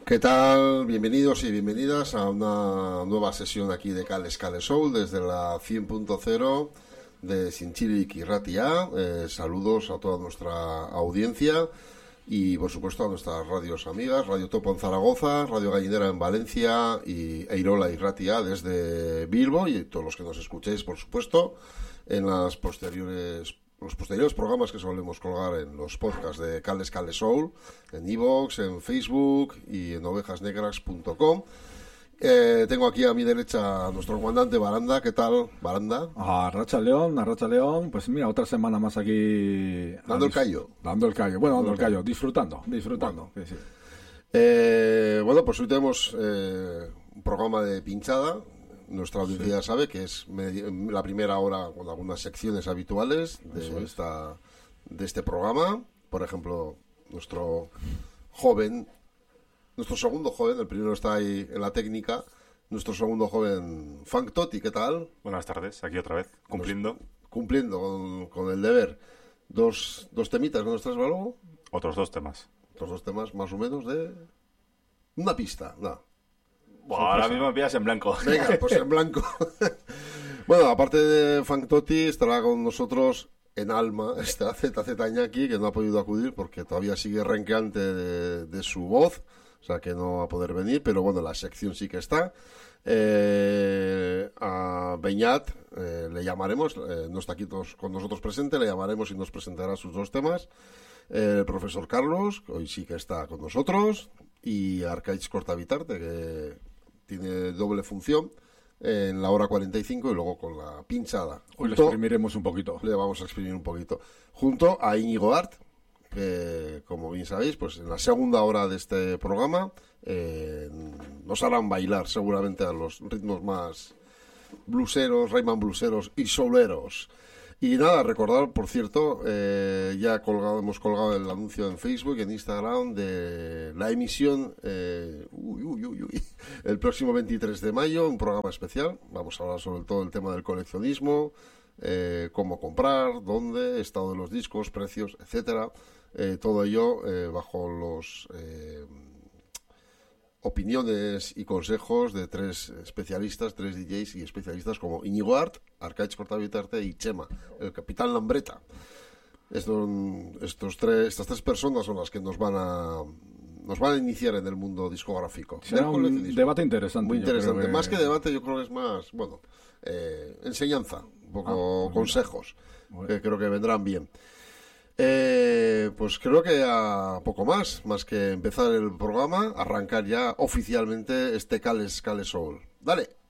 ¿Qué tal? Bienvenidos y bienvenidas a una nueva sesión aquí de Cale Soul desde la 100.0 de Zintzilik y Ratia. Saludos a toda nuestra audiencia y por supuesto a nuestras radios amigas, Radio Topo en Zaragoza, Radio Gallinera en Valencia y Eirola y Ratia desde Bilbo, y todos los que nos escuchéis por supuesto en los posteriores programas que solemos colgar en los podcasts de Cale Soul, en iVoox, en Facebook y en ovejasnegras.com. Tengo aquí a mi derecha a nuestro comandante Baranda. ¿Qué tal, Baranda? Arracha León. Pues mira, otra semana más aquí. Dando el callo. Dando el callo. Disfrutando. Bueno. Sí. Bueno, pues hoy tenemos un programa de pinchada. Nuestra audiencia sabe que es la primera hora con algunas secciones habituales de este programa. Por ejemplo, nuestro segundo joven, el primero está ahí en la técnica, nuestro segundo joven, Funk Toti. ¿Qué tal? Buenas tardes, aquí otra vez, cumpliendo. Cumpliendo con el deber. Dos temitas que nos traes luego. Otros dos temas. Otros dos temas más o menos de una pista, nada. Bueno, ahora mismo me pillas en blanco. Venga, pues en blanco. Bueno, aparte de Funk Toti, estará con nosotros en alma ZZ Iñaki, que no ha podido acudir porque todavía sigue renqueante de su voz, o sea que no va a poder venir, pero bueno, la sección sí que está. A Beñat le llamaremos, no está aquí con nosotros presente, le llamaremos y nos presentará sus dos temas. El profesor Carlos, que hoy sí que está con nosotros, y Arcaich Cortavitarte, que tiene doble función en la hora 45 y luego con la pinchada. Hoy le exprimiremos un poquito. Le vamos a exprimir un poquito. Junto a Íñigo Art, que como bien sabéis, pues en la segunda hora de este programa nos harán bailar seguramente a los ritmos más blueseros, Rayman blueseros y souleros. Y nada, recordar, por cierto, ya hemos colgado el anuncio en Facebook, en Instagram, de la emisión el próximo 23 de mayo, un programa especial. Vamos a hablar sobre todo el tema del coleccionismo, cómo comprar, dónde, estado de los discos, precios, etcétera. Todo ello bajo los opiniones y consejos de tres DJs y especialistas como Íñigo Art, Arcaich Cortavitarte y Chema, el Capitán Lambreta. Estas tres personas son las que nos van a iniciar en el mundo discográfico. Será un debate interesante. Muy interesante. Más que debate, yo creo que es más, enseñanza, un poco consejos, que creo que vendrán bien. Pues creo que a poco más que empezar el programa, arrancar ya oficialmente este Cale Soul. Dale.